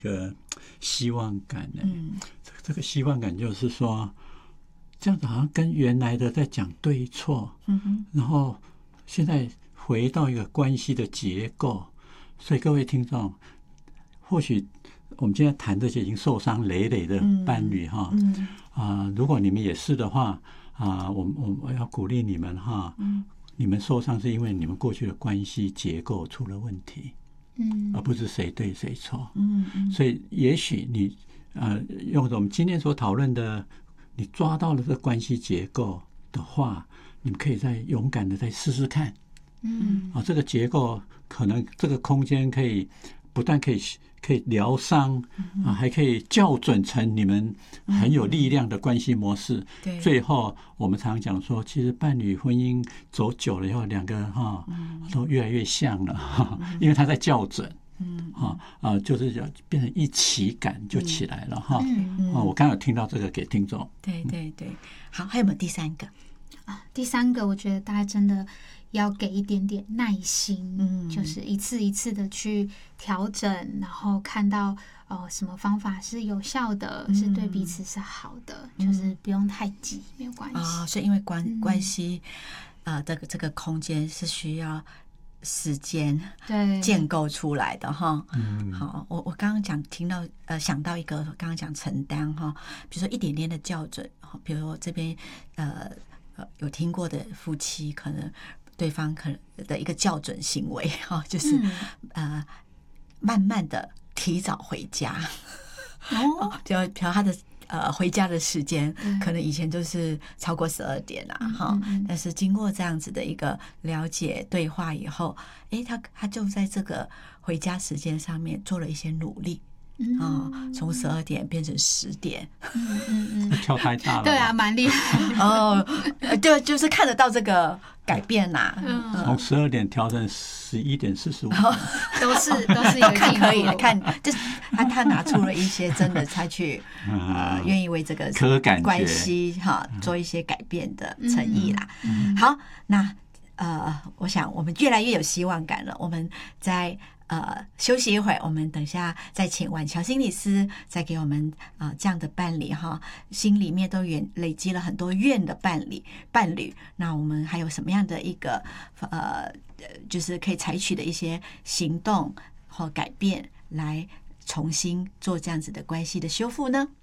个希望感呢。这个希望感就是说，这样子好像跟原来的在讲对错，然后现在回到一个关系的结构。所以各位听众，或许我们今天谈这些已经受伤累累的伴侣哈，如果你们也是的话我要鼓励你们哈，你们受伤是因为你们过去的关系结构出了问题，而不是谁对谁错。所以也许你用我们今天所讨论的，你抓到了这关系结构的话，你们可以再勇敢的再试试看。这个结构可能这个空间可以不但可以疗伤还可以校准成你们很有力量的关系模式。最后我们常讲说，其实伴侣婚姻走久了以后，两个都越来越像了，因为他在校准。就是变成一起感就起来了哈。我刚刚有听到这个给听众。 对对对，好，还有没有第三个？ 第三个，我觉得大家真的要给一点点耐心，就是一次一次的去调整，然后看到什么方法是有效的，是对彼此是好的，就是不用太急，没有关系。 所以因为关系这个空间是需要时间建构出来的哈。好，我刚刚听到想到一个，刚刚讲承担哈，比如说一点点的校准，比如说这边有听过的夫妻，可能对方可能的一个校准行为哈，就是慢慢的提早回家。就比如他的回家的时间可能以前就是超过12点哈，但是经过这样子的一个了解对话以后，他就在这个回家时间上面做了一些努力。从12点变成10点， 跳太大了。 对啊，蛮厉害。 对，就是看得到这个改变呐。 从12点调成11点45， 都是有看可以看，就是他拿出了一些真的他去愿意为这个关系做一些改变的诚意啦。好，那我想我们越来越有希望感了。我们在休息一会儿，我们等一下再请婉乔心理师再给我们这样的伴侣哈，心里面都累积了很多怨的伴侣，那我们还有什么样的一个就是可以采取的一些行动或改变来重新做这样子的关系的修复呢？